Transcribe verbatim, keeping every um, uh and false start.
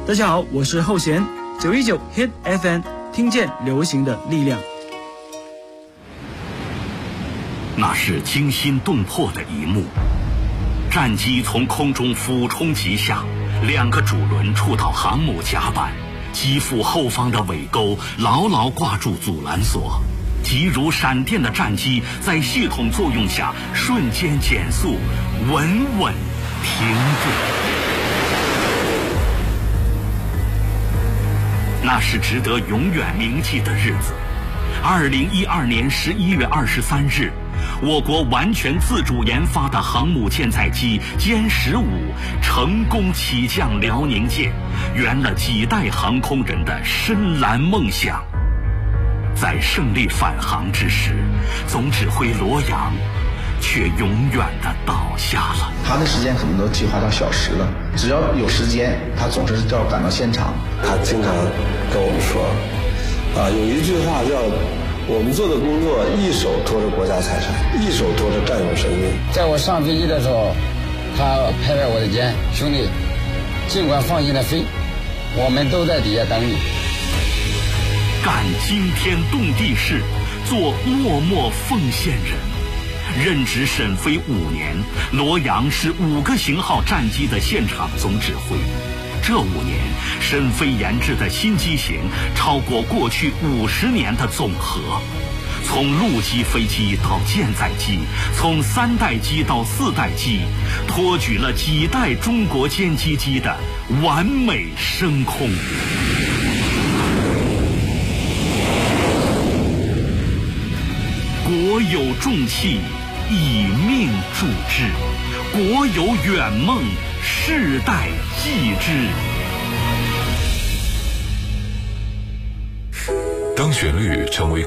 大家好，我是后弦，九一九 Hit F M， 听见流行的力量。 那是惊心动魄的一幕，战机从空中俯冲急下，两个主轮触到航母甲板，机腹后方的尾钩牢牢挂住阻拦索，急如闪电的战机在系统作用下瞬间减速，稳稳停顿。那是值得永远铭记的日子。二零一二年十一月二十三日，我国完全自主研发的航母舰载机歼十五成功起降辽宁舰，圆了几代航空人的深蓝梦想。在胜利返航之时，总指挥罗阳却永远的倒下了。 他的时间可能都计划到小时了，只要有时间，他总是要赶到现场。 他经常跟我们说，啊，有一句话叫“我们做的工作一手托着国家财产，一手托着战友生命”。 在我上飞机的时候，他拍拍我的肩，兄弟，尽管放心的飞，我们都在底下等你。 干惊天动地事，做默默奉献人。任职沈飞五年，罗阳是五个型号战机的现场总指挥。这五年，沈飞研制的新机型超过过去五十年的总和。从陆基飞机到舰载机，从三代机到四代机，托举了几代中国歼击机的完美升空。国有重器，以命铸之；国有远梦，世代继之。 当旋律成为